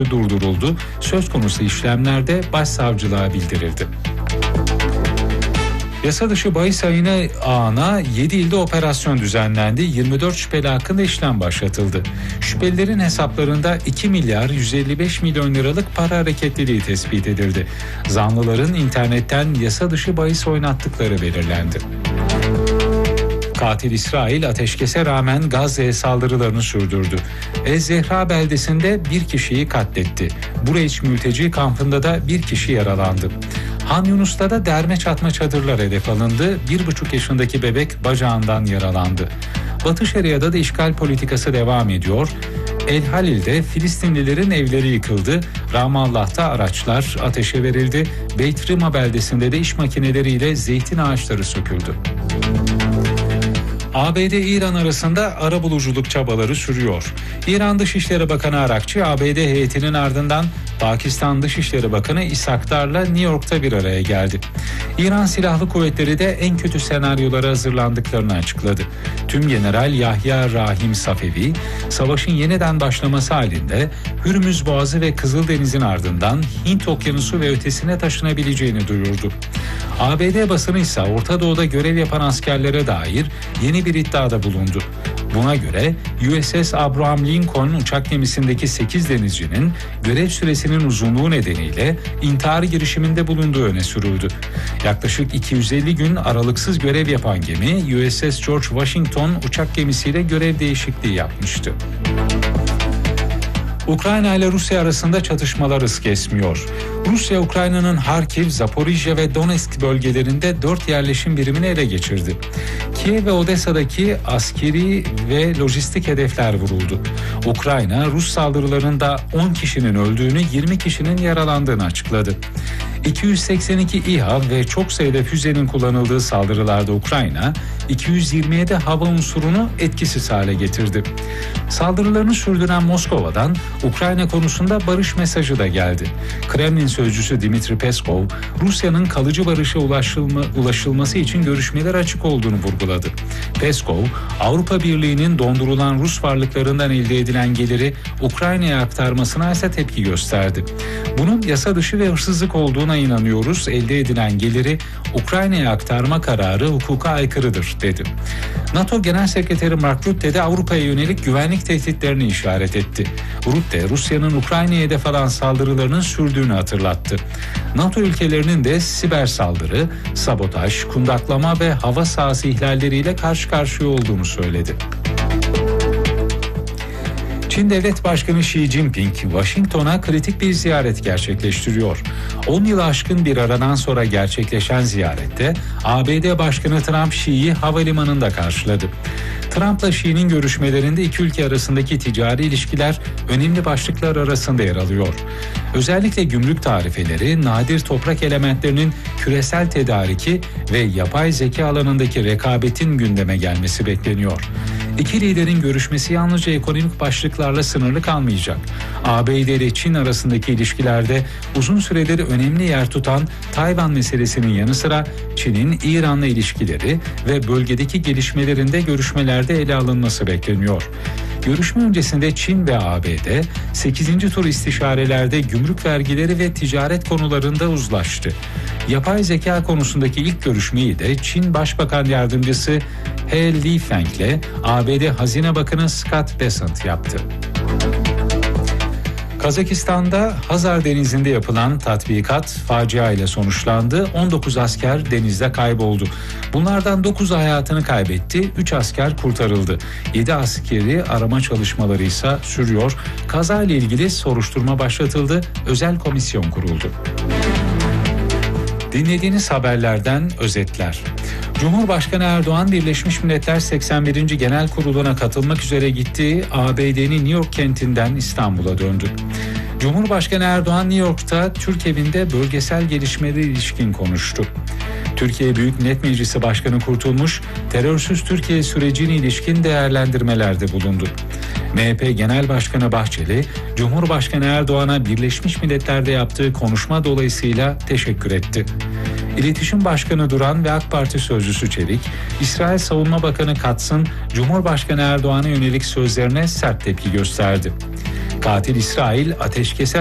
durduruldu. Söz konusu işlemlerde başsavcılığa bildirildi. Yasa dışı bahis ağına 7 ilde operasyon düzenlendi. 24 şüpheli hakkında işlem başlatıldı. Şüphelilerin hesaplarında 2 milyar 155 milyon liralık para hareketliliği tespit edildi. Zanlıların internetten yasa dışı bahis oynattıkları belirlendi. Katil İsrail ateşkese rağmen Gazze'ye saldırılarını sürdürdü. Ez-Zehra beldesinde bir kişiyi katletti. Bureç mülteci kampında da bir kişi yaralandı. Han Yunus'ta da derme çatma çadırlar hedef alındı. 1,5 yaşındaki bebek bacağından yaralandı. Batı Şeria'da da işgal politikası devam ediyor. El Halil'de Filistinlilerin evleri yıkıldı. Ramallah'ta araçlar ateşe verildi. Beit Rima beldesinde de iş makineleriyle zeytin ağaçları söküldü. ABD-İran arasında arabuluculuk çabaları sürüyor. İran Dışişleri Bakanı Arakçı, ABD heyetinin ardından Pakistan Dışişleri Bakanı İshakdar'la New York'ta bir araya geldi. İran Silahlı Kuvvetleri de en kötü senaryolara hazırlandıklarını açıkladı. Tümgeneral Yahya Rahim Safevi, savaşın yeniden başlaması halinde Hürmüz Boğazı ve Kızıldeniz'in ardından Hint Okyanusu ve ötesine taşınabileceğini duyurdu. ABD basını ise Orta Doğu'da görev yapan askerlere dair yeni bir iddiada bulundu. Buna göre USS Abraham Lincoln uçak gemisindeki 8 denizcinin görev süresinin uzunluğu nedeniyle intihar girişiminde bulunduğu öne sürüldü. Yaklaşık 250 gün aralıksız görev yapan gemi USS George Washington uçak gemisiyle görev değişikliği yapmıştı. Ukrayna ile Rusya arasında çatışmalar hız kesmiyor. Rusya, Ukrayna'nın Harkiv, Zaporijya ve Donetsk bölgelerinde 4 yerleşim birimini ele geçirdi. Kiev ve Odessa'daki askeri ve lojistik hedefler vuruldu. Ukrayna, Rus saldırılarında 10 kişinin öldüğünü, 20 kişinin yaralandığını açıkladı. 282 İHA ve çok sayıda füzenin kullanıldığı saldırılarda Ukrayna, 227 hava unsurunu etkisiz hale getirdi. Saldırılarını sürdüren Moskova'dan Ukrayna konusunda barış mesajı da geldi. Kremlin sözcüsü Dmitri Peskov, Rusya'nın kalıcı barışa ulaşılması için görüşmeler açık olduğunu vurguladı. Peskov, Avrupa Birliği'nin dondurulan Rus varlıklarından elde edilen geliri Ukrayna'ya aktarmasına ise tepki gösterdi. Bunun yasa dışı ve hırsızlık olduğuna inanıyoruz. Elde edilen geliri Ukrayna'ya aktarma kararı hukuka aykırıdır, dedi. NATO Genel Sekreteri Mark Rutte de Avrupa'ya yönelik güvenlik tehditlerini işaret etti. Rutte, Rusya'nın Ukrayna'ya hedef alan saldırılarının sürdüğünü hatırlattı. NATO ülkelerinin de siber saldırı, sabotaj, kundaklama ve hava sahası ihlalleriyle karşı karşıya olduğunu söyledi. Çin Devlet Başkanı Xi Jinping, Washington'a kritik bir ziyaret gerçekleştiriyor. 10 yılı aşkın bir aradan sonra gerçekleşen ziyarette ABD Başkanı Trump Xi'yi havalimanında karşıladı. Trump'la Xi'nin görüşmelerinde iki ülke arasındaki ticari ilişkiler önemli başlıklar arasında yer alıyor. Özellikle gümrük tarifeleri, nadir toprak elementlerinin küresel tedariki ve yapay zeka alanındaki rekabetin gündeme gelmesi bekleniyor. İki liderin görüşmesi yalnızca ekonomik başlıklarla sınırlı kalmayacak. ABD ile Çin arasındaki ilişkilerde uzun süredir önemli yer tutan Tayvan meselesinin yanı sıra Çin'in İran'la ilişkileri ve bölgedeki gelişmelerinde görüşmelerde ele alınması bekleniyor. Görüşme öncesinde Çin ve ABD 8. tur istişarelerde gümrük vergileri ve ticaret konularında uzlaştı. Yapay zeka konusundaki ilk görüşmeyi de Çin Başbakan Yardımcısı He Lifeng ile ABD Hazine Bakanı Scott Bessent yaptı. Kazakistan'da Hazar Denizi'nde yapılan tatbikat facia ile sonuçlandı. 19 asker denizde kayboldu. Bunlardan 9'u hayatını kaybetti, 3 asker kurtarıldı. 7 askeri arama çalışmaları ise sürüyor. Kazayla ilgili soruşturma başlatıldı, özel komisyon kuruldu. Dinlediğiniz haberlerden özetler. Cumhurbaşkanı Erdoğan, Birleşmiş Milletler 81. Genel Kurulu'na katılmak üzere gittiği ABD'nin New York kentinden İstanbul'a döndü. Cumhurbaşkanı Erdoğan New York'ta Türk Evi'nde bölgesel gelişmelere ilişkin konuştu. Türkiye Büyük Millet Meclisi Başkanı Kurtulmuş, terörsüz Türkiye sürecine ilişkin değerlendirmelerde bulundu. MHP Genel Başkanı Bahçeli, Cumhurbaşkanı Erdoğan'a Birleşmiş Milletler'de yaptığı konuşma dolayısıyla teşekkür etti. İletişim Başkanı Duran ve AK Parti Sözcüsü Çelik, İsrail Savunma Bakanı Katz'ın Cumhurbaşkanı Erdoğan'a yönelik sözlerine sert tepki gösterdi. Katil İsrail ateşkese